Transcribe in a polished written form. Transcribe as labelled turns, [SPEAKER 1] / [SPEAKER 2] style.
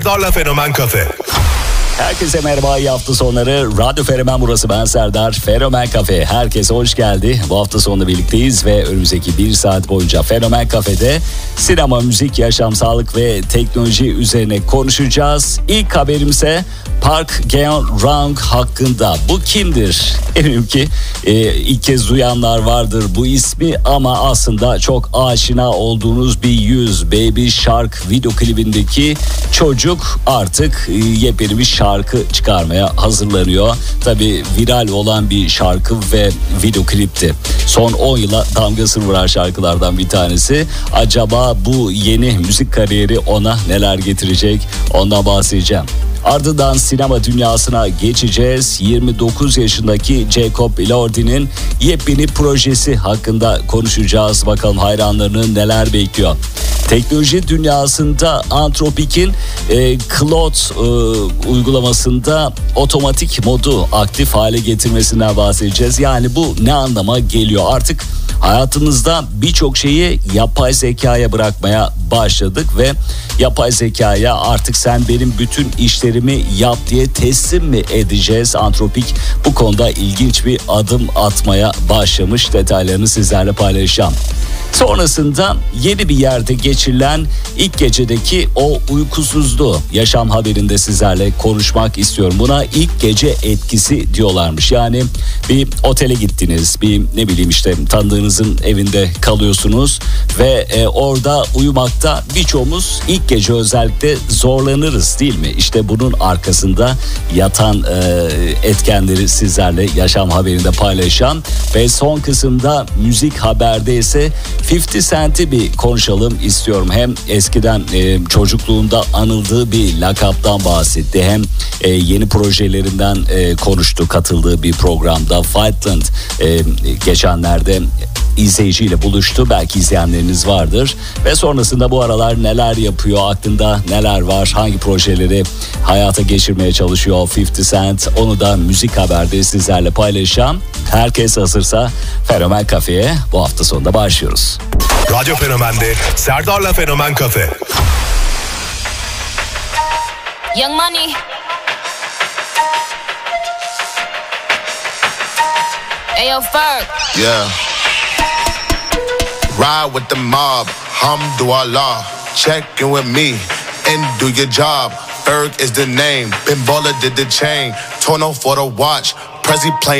[SPEAKER 1] Serdar'la Fenomen Kafe.
[SPEAKER 2] Herkese merhaba, iyi hafta sonları. Radyo Fenomen burası, ben Serdar. Fenomen Kafe, herkese hoş geldi. Bu hafta sonunda birlikteyiz ve önümüzdeki bir saat boyunca Fenomen Kafe'de sinema, müzik, yaşam, sağlık ve teknoloji üzerine konuşacağız. İlk haberimse Park Geun-hye hakkında. Bu kimdir? Eminim ki ilk kez duyanlar vardır bu ismi ama aslında çok aşina olduğunuz bir yüz. Baby Shark video klibindeki çocuk artık yepyeni bir şarkı çıkarmaya hazırlanıyor. Tabii viral olan bir şarkı ve video klipti. Son 10 yıla damgasını vuran şarkılardan bir tanesi. Acaba bu yeni müzik kariyeri ona neler getirecek? Ondan bahsedeceğim. Ardından sinema dünyasına geçeceğiz. 29 yaşındaki Jacob Elordi'nin yepyeni projesi hakkında konuşacağız. Bakalım hayranlarını neler bekliyor. Teknoloji dünyasında Anthropic'in Claude uygulamasında otomatik modu aktif hale getirmesinden bahsedeceğiz. Yani bu ne anlama geliyor? Artık hayatımızda birçok şeyi yapay zekaya bırakmaya başladık ve yapay zekaya artık sen benim bütün işlerimi yap diye teslim mi edeceğiz? Anthropic bu konuda ilginç bir adım atmaya başlamış. Detaylarını sizlerle paylaşacağım. Sonrasında yeni bir yerde geçirilen ilk gecedeki o uykusuzluğu yaşam haberinde sizlerle konuşmak istiyorum. Buna ilk gece etkisi diyorlarmış. Yani bir otele gittiniz, bir ne bileyim işte tanıdığınızın evinde kalıyorsunuz ve orada uyumakta birçoğumuz ilk gece özellikle zorlanırız değil mi? İşte bunun arkasında yatan etkenleri sizlerle yaşam haberinde paylaşacağım ve son kısımda müzik haberde ise 50 Cent'i bir konuşalım istiyorum. Hem eskiden çocukluğunda anıldığı bir lakaptan bahsetti. Hem yeni projelerinden konuştu katıldığı bir programda. Fightland geçenlerde izleyiciyle buluştu. Belki izleyenleriniz vardır. Ve sonrasında bu aralar neler yapıyor, aklında neler var, hangi projeleri hayata geçirmeye çalışıyor 50 Cent, onu da müzik haberde sizlerle paylaşacağım. Herkes hazırsa Fenomen Kafe'ye bu hafta sonunda başlıyoruz.
[SPEAKER 1] Radyo Fenomen'de Serdar'la Fenomen Kafe.
[SPEAKER 3] Young Money. Ayo Ferg.
[SPEAKER 4] Yeah. Ride with the mob, hamdulillah. Check in with me and do your job. Ferg is the name. Ben Baller did the chain. Tono for the watch. Prezi playing.